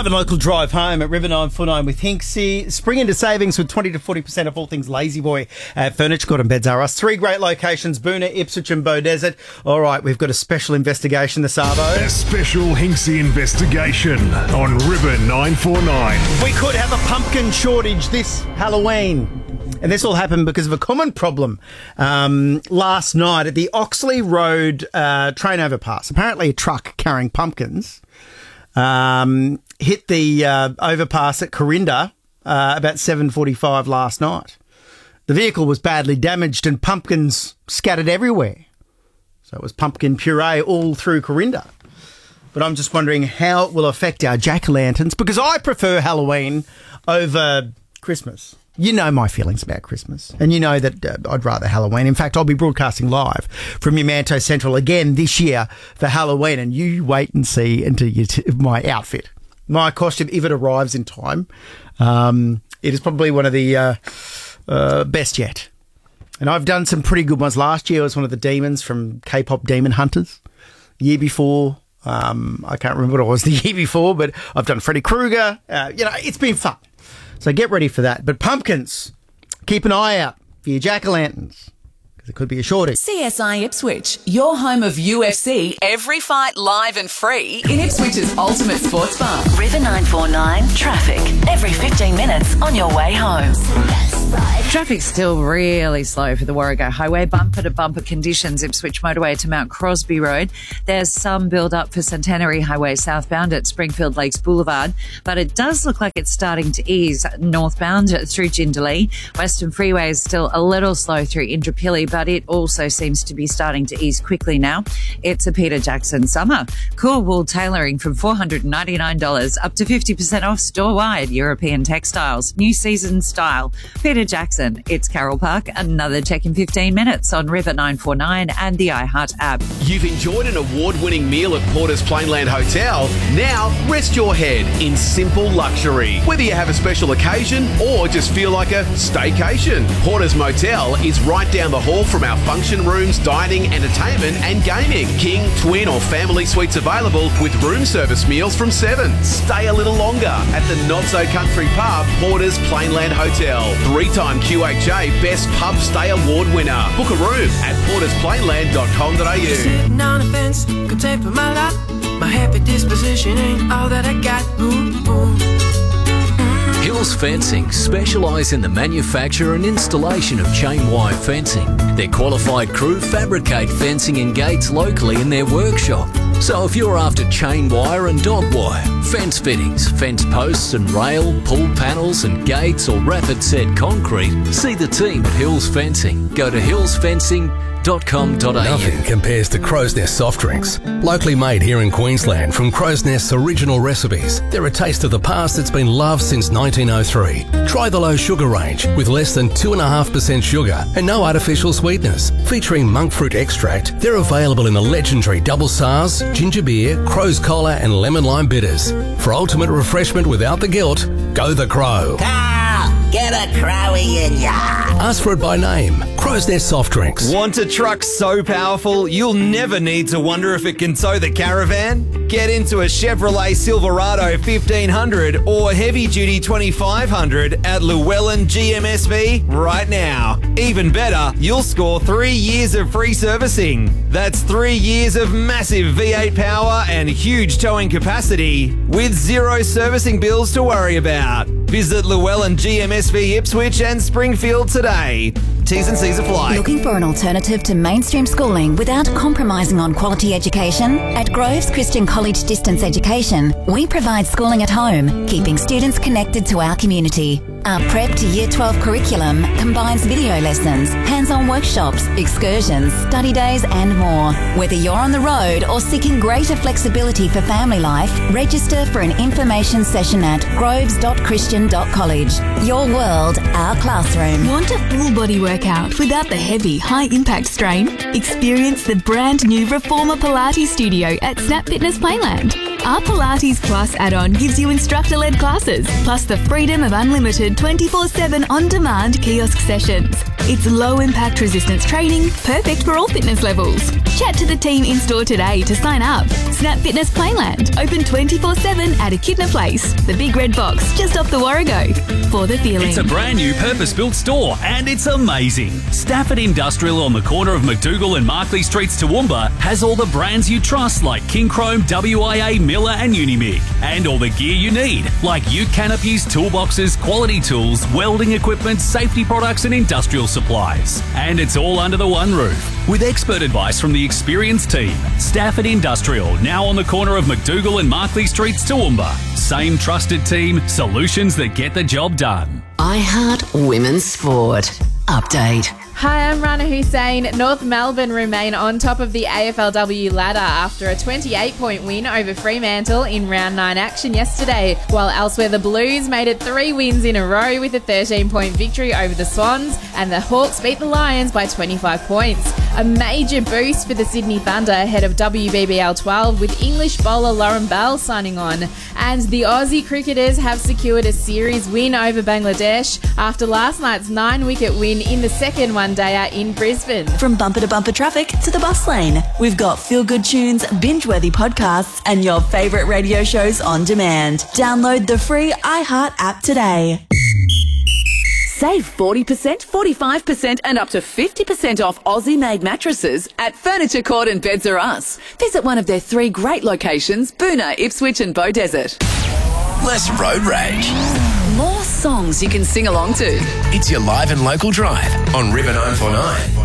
Live and local drive home at River 949 with Hinksy. Spring into savings with 20 to 40% of all things Lazy Boy at Furniture Court and Beds R Us. 3 great locations, Boonah, Ipswich and Beaudesert. All right, we've got a special investigation this Arvo. A special Hinksy investigation on River 949. We could have a pumpkin shortage this Halloween. And this all happened because of a common problem last night at the Oxley Road train overpass. Apparently a truck carrying pumpkins hit the overpass at Corinda about 7:45 last night. The vehicle was badly damaged and pumpkins scattered everywhere. So it was pumpkin puree all through Corinda. But I'm just wondering how it will affect our jack-o'-lanterns, because I prefer Halloween over Christmas. You know my feelings about Christmas, and you know that I'd rather Halloween. In fact, I'll be broadcasting live from Yamanto Central again this year for Halloween, and you wait and see into my outfit, my costume, if it arrives in time. It is probably one of the best yet. And I've done some pretty good ones. Last year I was one of the demons from K-pop Demon Hunters. The year before, I can't remember what it was the year before, but I've done Freddy Krueger. It's been fun. So get ready for that. But pumpkins, keep an eye out for your jack-o'-lanterns, because it could be a shortage. CSI Ipswich, your home of UFC, every fight live and free in Ipswich's ultimate sports bar. River 949 traffic, every 15 minutes on your way home. Traffic's still really slow for the Warrego Highway. Bumper to bumper conditions, Ipswich Motorway to Mount Crosby Road. There's some build-up for Centenary Highway southbound at Springfield Lakes Boulevard, but it does look like it's starting to ease northbound through Jindalee. Western Freeway is still a little slow through Indooroopilly, but it also seems to be starting to ease quickly now. It's a Peter Jackson summer. Cool wool tailoring from $499 up to 50% off store-wide European textiles. New season style. Peter Jackson. It's Carroll Park. Another check in 15 minutes on River 949 and the iHeart app. You've enjoyed an award-winning meal at Porter's Plainland Hotel. Now rest your head in simple luxury. Whether you have a special occasion or just feel like a staycation, Porter's Motel is right down the hall from our function rooms, dining, entertainment and gaming. King, twin or family suites available with room service meals from 7. Stay a little longer at the not-so-country pub, Porter's Plainland Hotel. 3-time QHA Best Pub Stay Award winner. Book a room at portersplainland.com.au. Sitting on a fence, could take for my lot. My happy disposition ain't all that I got. Hills Fencing specialise in the manufacture and installation of chain wire fencing. Their qualified crew fabricate fencing and gates locally in their workshop. So if you're after chain wire and dog wire, fence fittings, fence posts and rail, pull panels and gates or rapid set concrete, see the team at Hills Fencing. Go to hillsfencing.com.au. Nothing compares to Crow's Nest soft drinks. Locally made here in Queensland from Crow's Nest's original recipes. They're a taste of the past that's been loved since 1903. Try the low sugar range with less than 2.5% sugar and no artificial sweeteners. Featuring monk fruit extract, they're available in the legendary Double SARS, ginger beer, Crow's Collar and lemon lime bitters. For ultimate refreshment without the guilt, go the Crow. Get a Crowie in ya. Ask for it by name. Crow's Nest soft drinks. Want a truck so powerful you'll never need to wonder if it can tow the caravan? Get into a Chevrolet Silverado 1500 or heavy duty 2500 at Llewellyn GMSV right now. Even better, you'll score 3 years of free servicing. That's 3 years of massive V8 power and huge towing capacity with 0 servicing bills to worry about. Visit Llewellyn GMSV Ipswich and Springfield today. T's and C's apply. Looking for an alternative to mainstream schooling without compromising on quality education? At Groves Christian College Distance Education, we provide schooling at home, keeping students connected to our community. Our Prep to Year 12 curriculum combines video lessons, hands-on workshops, excursions, study days and more. Whether you're on the road or seeking greater flexibility for family life, register for an information session at groves.christian.college. Your world, our classroom. Want a full body workout without the heavy, high-impact strain? Experience the brand new Reformer Pilates studio at Snap Fitness Playland. Our Pilates Plus add-on gives you instructor-led classes, plus the freedom of unlimited 24/7 on-demand kiosk sessions. It's low-impact resistance training, perfect for all fitness levels. Chat to the team in store today to sign up. Snap Fitness Playland, open 24/7 at Echidna Place, the big red box just off the Warrego. For the feeling. It's a brand new purpose-built store and it's amazing. Stafford Industrial on the corner of McDougall and Markley Streets, Toowoomba has all the brands you trust like King Chrome, WIA, Miller and Unimig. And all the gear you need like ute canopies, toolboxes, quality tools, welding equipment, safety products and industrial supplies. And it's all under the one roof with expert advice from the experienced team. Stafford Industrial, now on the corner of McDougall and Markley Streets, Toowoomba. Same trusted team, solutions that get the job done. iHeart Women's Sport. Update. Hi, I'm Rana Hussein. North Melbourne remain on top of the AFLW ladder after a 28-point win over Fremantle in round 9 action yesterday, while elsewhere the Blues made it 3 wins in a row with a 13-point victory over the Swans, and the Hawks beat the Lions by 25 points. A major boost for the Sydney Thunder ahead of WBBL 12 with English bowler Lauren Bell signing on. And the Aussie cricketers have secured a series win over Bangladesh after last night's 9-wicket win in the second one-dayer in Brisbane. From bumper to bumper traffic to the bus lane, we've got feel-good tunes, binge-worthy podcasts and your favourite radio shows on demand. Download the free iHeart app today. Save 40%, 45% and up to 50% off Aussie-made mattresses at Furniture Court and Beds R Us. Visit one of their 3 great locations, Boonah, Ipswich and Beaudesert. Less road rage. More songs you can sing along to. It's your live and local drive on River 949.